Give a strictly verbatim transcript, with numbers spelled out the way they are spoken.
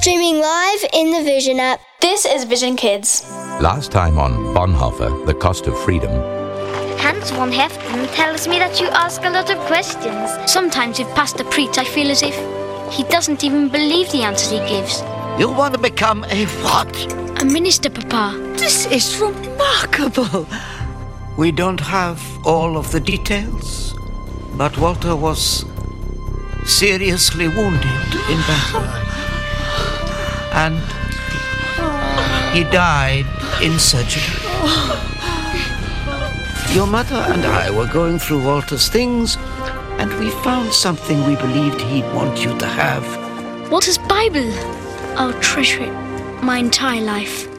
Streaming live in the Vision app. This is Vision Kids. Last time on Bonhoeffer, The Cost of Freedom. Hans von Heften tells me that you ask a lot of questions. Sometimes if Pastor preach, I feel as if he doesn't even believe the answers he gives. You want to become a what? A minister, Papa. This is remarkable. We don't have all of the details, but Walter was seriously wounded in battle. And he died in surgery. Your mother and I were going through Walter's things, and we found something we believed he'd want you to have. Walter's Bible. I'll treasure it my entire life.